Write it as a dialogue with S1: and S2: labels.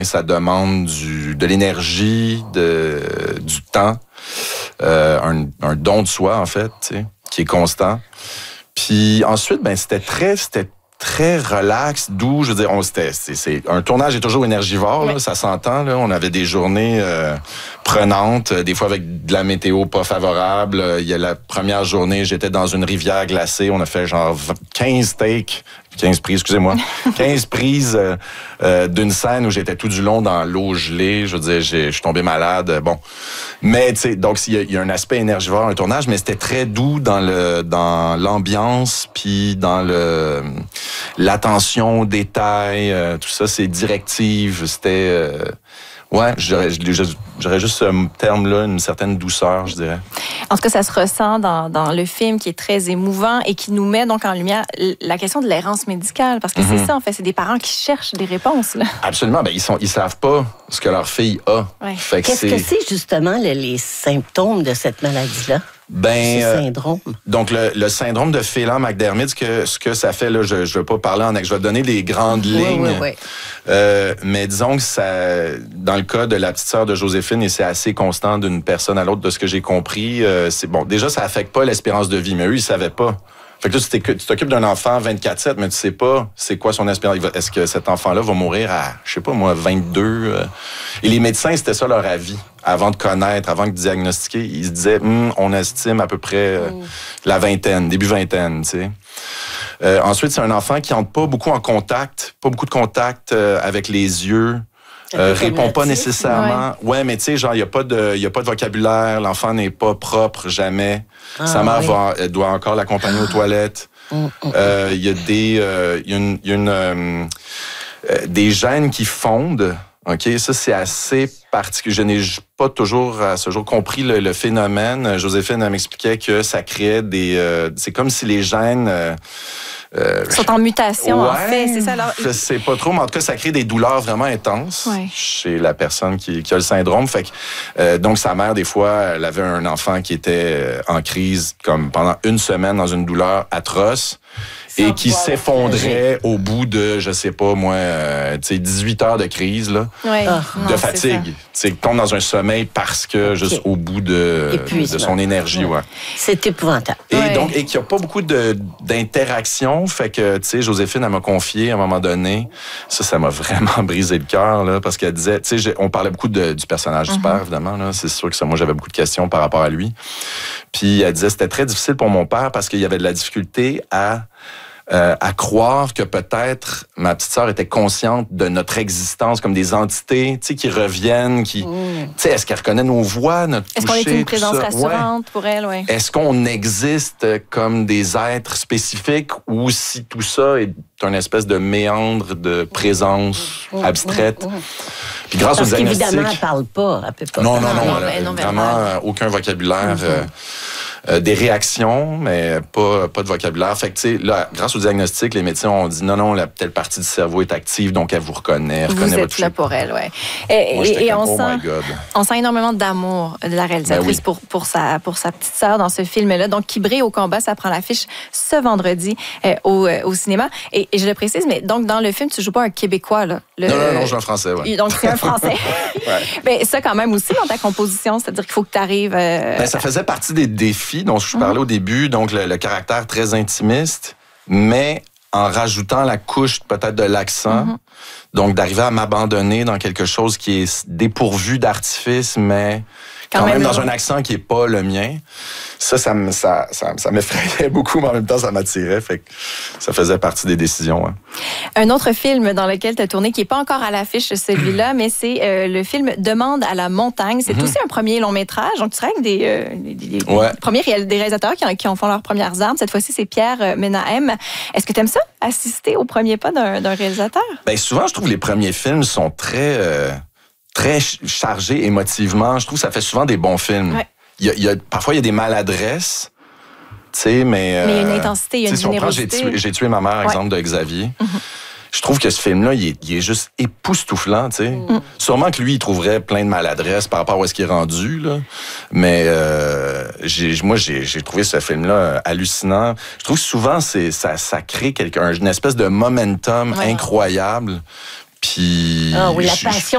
S1: Ça demande de l'énergie, du temps, un don de soi, en fait, tu sais, qui est constant. Puis ensuite, ben c'était très relax, doux. Je veux dire, c'est un tournage est toujours énergivore, là, ça s'entend. Là. On avait des journées prenantes, des fois avec de la météo pas favorable. Il y a la première journée, j'étais dans une rivière glacée. On a fait genre 15 takes. 15 prises d'une scène où j'étais tout du long dans l'eau gelée. Je veux dire, je suis tombé malade. Bon. Mais, tu sais, donc, il y a un aspect énergivore, un tournage, mais c'était très doux dans l'ambiance, puis dans l'attention aux détails, tout ça, c'est directive. C'était... ouais, j'aurais juste ce terme-là, une certaine douceur, je dirais.
S2: En tout cas, ça se ressent dans le film qui est très émouvant et qui nous met donc en lumière la question de l'errance médicale. Parce que c'est ça, en fait, c'est des parents qui cherchent des réponses. Là.
S1: Absolument. Ben, ils savent pas ce que leur fille a.
S2: Ouais.
S3: Qu'est-ce que c'est justement les symptômes de cette maladie-là? Ce syndrome.
S1: Donc, le syndrome de Phelan-McDermid, ce que ça fait, là, je ne veux pas parler je vais donner les grandes lignes.
S3: Oui.
S1: Mais disons que ça, dans le cas de la petite sœur de Joséphine, et c'est assez constant d'une personne à l'autre, de ce que j'ai compris, c'est bon. Déjà, ça affecte pas l'espérance de vie, mais eux, ils savaient pas. Fait que là, tu t'occupes d'un enfant 24/7, mais tu sais pas c'est quoi son espérance. Est-ce que cet enfant-là va mourir à, je sais pas moi, 22? Et les médecins, c'était ça leur avis. Avant de diagnostiquer, ils se disaient, on estime à peu près la vingtaine, début vingtaine, tu sais. Ensuite, c'est un enfant qui entre pas beaucoup de contact avec les yeux. Répond pas nécessairement. Ouais, mais tu sais, genre, il y a pas de vocabulaire. L'enfant n'est pas propre, jamais. Sa mère doit encore l'accompagner aux toilettes. Il y a des gènes qui fondent. OK, ça, c'est assez particulier. Je n'ai pas toujours, à ce jour, compris le phénomène. Joséphine, elle m'expliquait que ça créait c'est comme si les gènes...
S2: sont en mutation, en fait. C'est ça, alors...
S1: Je sais pas trop, mais en tout cas, ça crée des douleurs vraiment intenses chez la personne qui a le syndrome. Fait que, donc, sa mère, des fois, elle avait un enfant qui était en crise comme pendant une semaine dans une douleur atroce et qui s'effondrait au bout de, je sais pas, moi, 18 heures de crise, là, de fatigue. Tu sais, tombe dans un sommeil parce que, juste au bout de son énergie,
S3: C'est épouvantable.
S1: Et donc, qu'il n'y a pas beaucoup d'interaction. Fait que, tu sais, Joséphine, elle m'a confié à un moment donné. Ça m'a vraiment brisé le cœur, là, parce qu'elle disait, tu sais, on parlait beaucoup du personnage du père, évidemment, là. C'est sûr que moi, j'avais beaucoup de questions par rapport à lui. Puis, elle disait, c'était très difficile pour mon père parce qu'il y avait de la difficulté à croire que peut-être ma petite sœur était consciente de notre existence comme des entités, tu sais, qui reviennent, tu sais, est-ce qu'elle reconnaît nos voix, notre toucher,
S2: est-ce qu'on est une présence rassurante pour elle,
S1: Est-ce qu'on existe comme des êtres spécifiques ou si tout ça est un espèce de méandre de présence abstraite? Puis grâce au diagnostic...
S3: Parce qu'évidemment, elle parle pas, elle peut pas.
S1: Non, elle a vraiment aucun vocabulaire. Des réactions, mais pas de vocabulaire. Fait que, tu sais, là, grâce au diagnostic, les médecins ont dit non, la telle partie du cerveau est active, donc elle vous reconnaît.
S2: Vous êtes là pour elle, Et on sent énormément d'amour de la réalisatrice pour sa petite sœur dans ce film-là. Donc, Qui brille au combat, ça prend l'affiche ce vendredi au cinéma. Et je le précise, mais donc, dans le film, tu joues pas un Québécois, là.
S1: Non, je joue un Français,
S2: Donc, c'est un Français. Mais ça, quand même, aussi, dans ta composition, c'est-à-dire qu'il faut que tu arrives...
S1: ça faisait partie des défis dont je parlais au début, donc le caractère très intimiste, mais en rajoutant la couche peut-être de l'accent, donc d'arriver à m'abandonner dans quelque chose qui est dépourvu d'artifice, mais quand même dans un accent qui est pas le mien. Ça m'effrayait beaucoup, mais en même temps, ça m'attirait. Fait que ça faisait partie des décisions.
S2: Un autre film dans lequel tu as tourné, qui n'est pas encore à l'affiche, celui-là, mais c'est le film Demande à la montagne. C'est aussi un premier long métrage. Donc, tu travailles avec des réalisateurs qui en font leurs premières armes. Cette fois-ci, c'est Pierre Menahem. Est-ce que tu aimes ça, assister au premier pas d'un réalisateur? Bien,
S1: souvent, je trouve que les premiers films sont très chargés émotivement. Je trouve que ça fait souvent des bons films. Parfois, il y a des maladresses, tu sais, mais...
S2: Mais il y a une intensité, il y a une générosité.
S1: J'ai tué ma mère, exemple de Xavier. Je trouve que ce film-là, il est juste époustouflant, tu sais. Sûrement que lui, il trouverait plein de maladresses par rapport à où est-ce qu'il est rendu, là. Mais moi, j'ai trouvé ce film-là hallucinant. Je trouve que souvent, ça crée une espèce de momentum incroyable. Puis...
S3: la passion